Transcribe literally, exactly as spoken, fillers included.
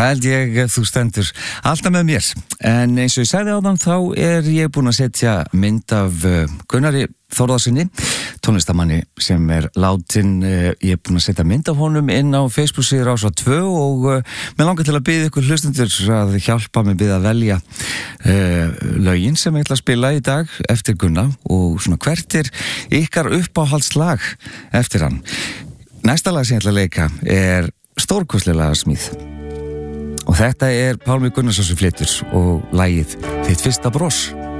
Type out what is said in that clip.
held ég þú stendur alltaf með mér. En eins og ég sagði áðan þá er ég búinn að setja mynd af Gunnari Þórðarsyni, tónlistamanni sem er látin. Ég er búinn að setja mynd af honum inn á Facebook síðu Rásar tvö og mér langar til að biðja ykkur hlustendur að hjálpa mig við að velja uh, lögin sem ég ætla að spila í dag eftir Gunna og svona hvert er ykkar uppáhaldslag eftir hann. Næsta lag sem ég ætla að leika er stórkostleg lagasmíð og þetta er Pálmi Gunnarsson sem flytur og lagið Þitt fyrsta bros.